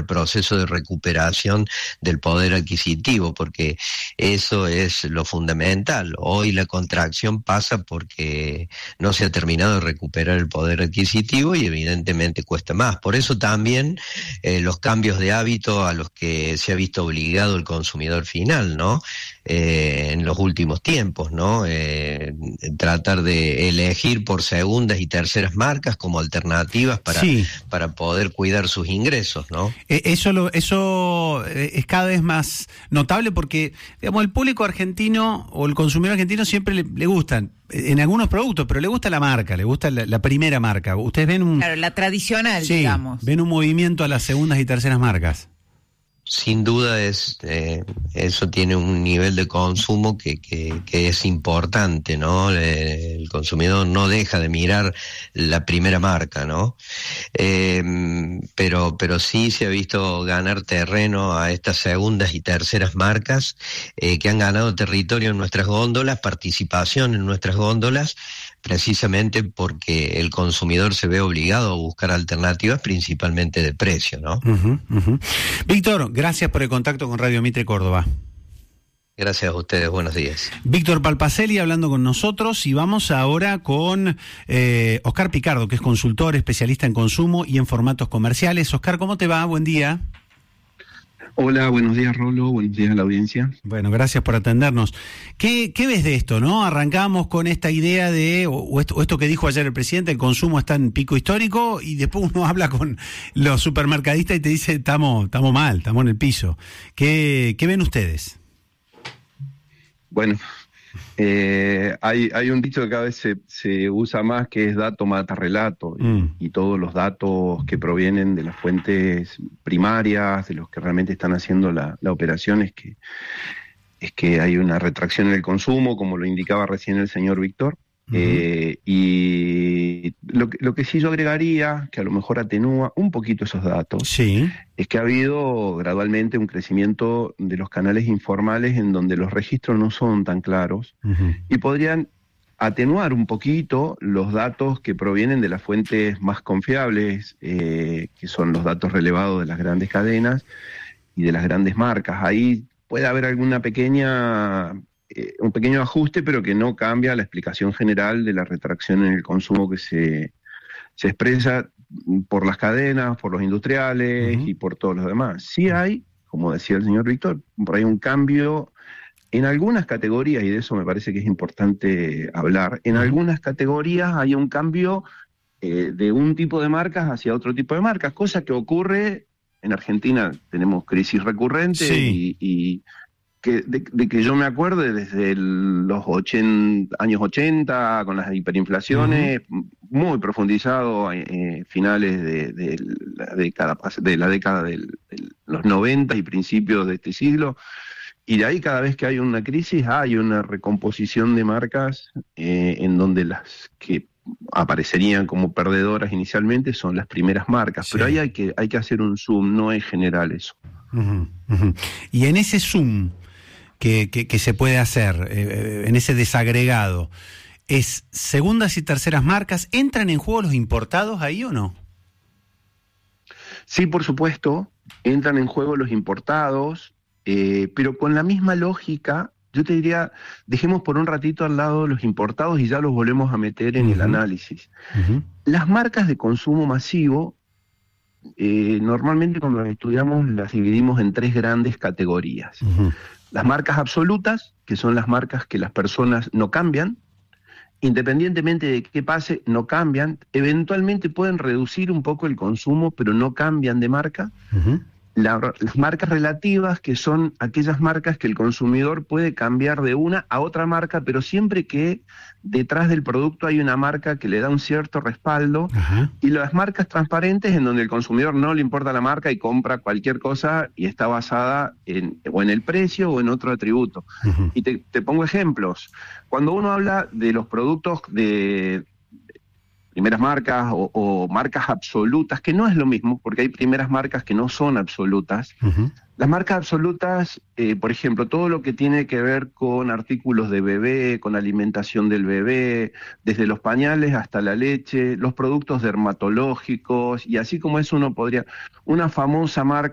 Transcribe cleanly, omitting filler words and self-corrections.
el proceso de recuperación del poder adquisitivo, porque eso es lo fundamental. Hoy la contracción pasa porque no se ha terminado de recuperar el poder adquisitivo y evidentemente cuesta más. Por eso también los cambios de hábito a los que se ha visto obligado el consumidor final, ¿no? En los últimos tiempos, ¿no? Tratar de elegir por segundas y terceras marcas como alternativas para poder cuidar sus ingresos, ¿no? Eso es cada vez más notable porque, digamos, el público argentino o el consumidor argentino siempre le gustan en algunos productos, pero le gusta la marca, le gusta la primera marca. Ustedes ven claro, la tradicional, digamos. Ven un movimiento a las segundas y terceras marcas. Sin duda eso tiene un nivel de consumo que es importante, ¿no? El consumidor no deja de mirar la primera marca, ¿no? Pero sí se ha visto ganar terreno a estas segundas y terceras marcas que han ganado territorio en nuestras góndolas, participación en nuestras góndolas, precisamente porque el consumidor se ve obligado a buscar alternativas, principalmente de precio, ¿no? Víctor, gracias por el contacto con Radio Mitre Córdoba. Gracias a ustedes, buenos días. Víctor Palpacelli hablando con nosotros, y vamos ahora con Oscar Picardo, que es consultor, especialista en consumo y en formatos comerciales. Oscar, ¿cómo te va? Buen día. Hola, buenos días, Rolo, buenos días a la audiencia. Bueno, gracias por atendernos. ¿Qué ves de esto, no? Arrancamos con esta idea de, o esto que dijo ayer el presidente, el consumo está en pico histórico, y después uno habla con los supermercadistas y te dice, estamos mal, estamos en el piso. ¿Qué ven ustedes? Bueno, hay un dicho que cada vez se usa más, que es dato mata relato, y todos los datos que provienen de las fuentes primarias, de los que realmente están haciendo la operación, es que hay una retracción en el consumo, como lo indicaba recién el señor Víctor. Y lo que sí yo agregaría, que a lo mejor atenúa un poquito esos datos, es que ha habido gradualmente un crecimiento de los canales informales en donde los registros no son tan claros y podrían atenuar un poquito los datos que provienen de las fuentes más confiables, que son los datos relevados de las grandes cadenas y de las grandes marcas. Ahí puede haber un pequeño ajuste, pero que no cambia la explicación general de la retracción en el consumo que se expresa por las cadenas, por los industriales y por todos los demás. Sí hay, como decía el señor Víctor, por ahí un cambio en algunas categorías, y de eso me parece que es importante hablar. En algunas categorías hay un cambio de un tipo de marcas hacia otro tipo de marcas, cosa que ocurre en Argentina. Tenemos crisis recurrente y de que yo me acuerde desde los años 80, con las hiperinflaciones, muy profundizado, finales de la década de los 90 y principios de este siglo, y de ahí cada vez que hay una crisis hay una recomposición de marcas en donde las que aparecerían como perdedoras inicialmente son las primeras marcas, pero ahí hay que hacer un zoom, no es general eso. Y en ese zoom que se puede hacer, en ese desagregado, ¿es segundas y terceras marcas? ¿Entran en juego los importados ahí o no? Sí, por supuesto, entran en juego los importados, pero con la misma lógica. Yo te diría, dejemos por un ratito al lado los importados y ya los volvemos a meter en el análisis. Las marcas de consumo masivo, normalmente cuando las estudiamos las dividimos en tres grandes categorías. Las marcas absolutas, que son las marcas que las personas no cambian, independientemente de qué pase, no cambian, eventualmente pueden reducir un poco el consumo, pero no cambian de marca. Las marcas relativas, que son aquellas marcas que el consumidor puede cambiar de una a otra marca, pero siempre que detrás del producto hay una marca que le da un cierto respaldo. Y las marcas transparentes, en donde el consumidor no le importa la marca y compra cualquier cosa y está basada o en el precio o en otro atributo. Y te pongo ejemplos. Cuando uno habla de los productos de primeras marcas o marcas absolutas, que no es lo mismo, porque hay primeras marcas que no son absolutas. Las marcas absolutas, por ejemplo, todo lo que tiene que ver con artículos de bebé, con alimentación del bebé, desde los pañales hasta la leche, los productos dermatológicos, y así como eso uno podría, una famosa marca